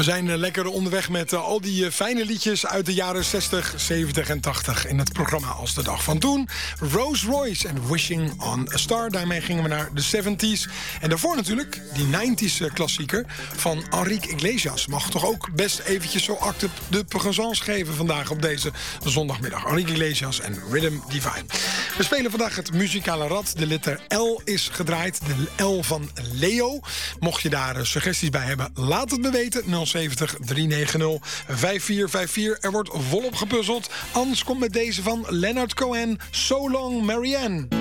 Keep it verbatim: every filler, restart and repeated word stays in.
We zijn uh, lekker onderweg met uh, al die uh, fijne liedjes uit de jaren zestig, zeventig en tachtig in het programma Als de Dag van Toen. Rose Royce en Wishing on a Star. Daarmee gingen we naar de zeventies. En daarvoor natuurlijk die negentig uh, klassieker van Enrique Iglesias. Mag toch ook best eventjes zo acte de présence geven vandaag op deze zondagmiddag. Enrique Iglesias en Rhythm Divine. We spelen vandaag het muzikale rad. De letter L is gedraaid. De L van Leo. Mocht je daar uh, suggesties bij hebben, laat het me weten. nul zeventig, driehonderdnegentig, vijf vier vijf vier. Er wordt volop gepuzzeld. Ans komt met deze van Leonard Cohen. So Long, Marianne.